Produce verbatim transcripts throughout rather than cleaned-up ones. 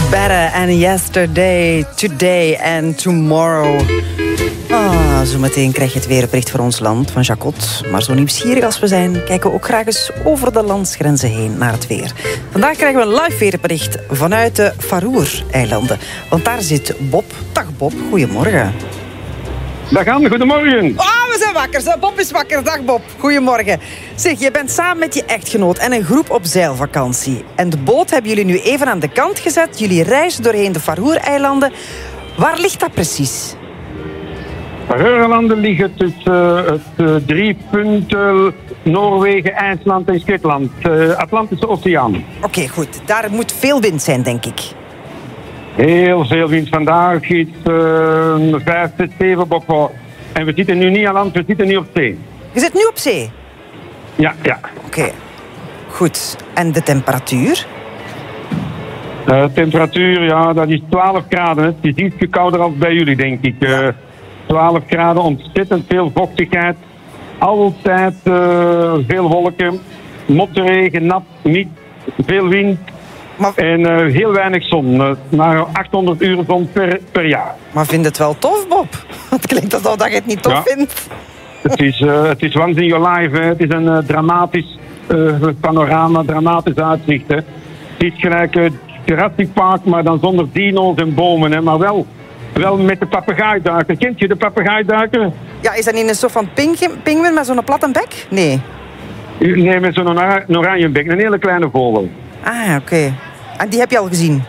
Better and yesterday, today and tomorrow. Ah, zometeen krijg je het weerbericht voor ons land van Jacot. Maar zo nieuwsgierig als we zijn, kijken we ook graag eens over de landsgrenzen heen naar het weer. Vandaag krijgen we een live weerbericht vanuit de Faroe-eilanden. Want daar zit Bob. Dag Bob, goedemorgen. Dag Anne, goedemorgen. Oh, we zijn wakker. Bob is wakker. Dag Bob, goedemorgen. Zeg, je bent samen met je echtgenoot en een groep op zeilvakantie. En de boot hebben jullie nu even aan de kant gezet. Jullie reizen doorheen de Faroe-eilanden. Waar ligt dat precies? Faroe-eilanden liggen tussen uh, het uh, drie punten Noorwegen, IJsland en Schotland. Uh, Atlantische Oceaan. Oké, okay, goed. Daar moet veel wind zijn, denk ik. Heel veel wind. Vandaag is uh, vijf, zes, zeven bokken. En we zitten nu niet aan land, we zitten nu op zee. Je zit nu op zee? Ja, ja. Oké, okay. Goed. En de temperatuur? De uh, temperatuur, ja, dat is twaalf graden. Het is iets kouder als bij jullie, denk ik. Uh, twaalf graden, ontzettend veel vochtigheid. Altijd uh, veel wolken. Motregen, nat, niet veel wind. Maar... En uh, heel weinig zon. Uh, maar achthonderd uur zon per, per jaar. Maar vind je het wel tof, Bob? Het klinkt alsof dat je het niet tof ja. vindt. Het is, uh, het is once in your life. Hè. Het is een uh, dramatisch uh, panorama, dramatisch uitzicht. Hè. Het is gelijk uh, Jurassic Park, maar dan zonder dino's en bomen. Hè. Maar wel, wel met de papegaaiduiker. Kent je de papegaaiduiker? Ja, is dat niet een soort van pinguïn met zo'n platte bek? Nee. Nee, met zo'n oranje bek. Een hele kleine vogel. Ah, oké. Okay. En die heb je al gezien?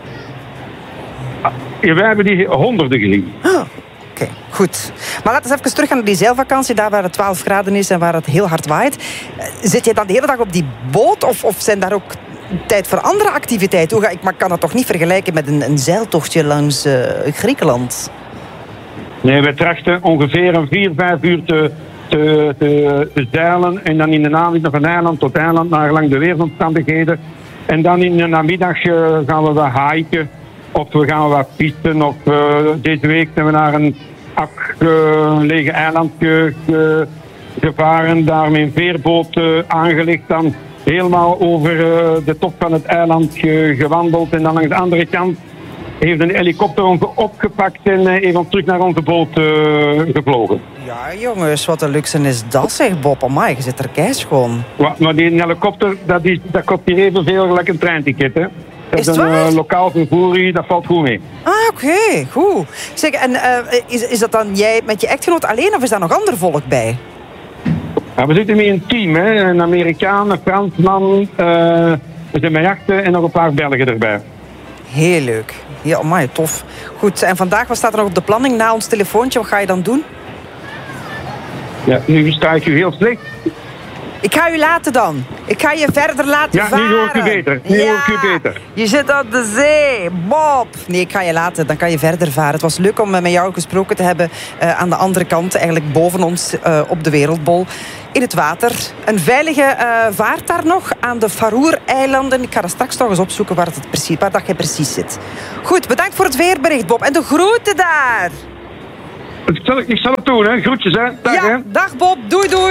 Ja, wij hebben die honderden gezien. Oh, oké, okay, goed. Maar laten we even terug gaan naar die zeilvakantie, daar waar het twaalf graden is en waar het heel hard waait. Zit je dan de hele dag op die boot of, of zijn daar ook tijd voor andere activiteiten? Hoe ga ik, maar kan dat toch niet vergelijken met een, een zeiltochtje langs uh, Griekenland? Nee, wij trachten ongeveer een vier, vijf uur te, te, te, te zeilen en dan in de namiddag nog van eiland tot eiland, naar lang de weersomstandigheden. En dan in de namiddag uh, gaan we wat hiken. Of we gaan wat pisten. Of uh, deze week zijn we naar een afgelegen eiland ge, ge, gevaren. Daar met een veerboot uh, aangelegd. Dan helemaal over uh, de top van het eiland ge, gewandeld. En dan langs de andere kant heeft een helikopter ons opgepakt. En uh, heeft ons terug naar onze boot uh, gevlogen. Ja jongens, wat een luxe is dat, zeg Bob. Amai, je zit er keischoon. Maar die helikopter, dat, is, dat kost hier evenveel gelijk een treinticket, hè. Dat is, is een uh, lokaal vervoer, dat valt goed mee. Ah, oké, okay, goed. Zeg, en uh, is, is dat dan jij met je echtgenoot alleen of is daar nog ander volk bij? Ja, we zitten met een team, hè. Een Amerikaan, een Fransman, uh, we zijn met jachten en nog een paar Belgen erbij. Heel leuk. Ja, amai, tof. Goed, en vandaag, wat staat er nog op de planning na ons telefoontje? Wat ga je dan doen? Ja, nu sta ik u heel slecht. Ik ga u laten dan. Ik ga je verder laten ja, varen. Ja, nu hoor ik u beter. Nu ja, hoor ik u beter. Je zit op de zee, Bob. Nee, ik ga je laten. Dan kan je verder varen. Het was leuk om met jou gesproken te hebben uh, aan de andere kant. Eigenlijk boven ons uh, op de wereldbol. In het water. Een veilige uh, vaart daar nog aan de Faroe-eilanden. Ik ga dat straks nog eens opzoeken waar, het precies, waar dat je precies zit. Goed, bedankt voor het weerbericht, Bob. En de groeten daar. Ik zal, ik zal het doen, hè. Groetjes, hè. Dag, ja, hè. dag Bob. Doei, doei.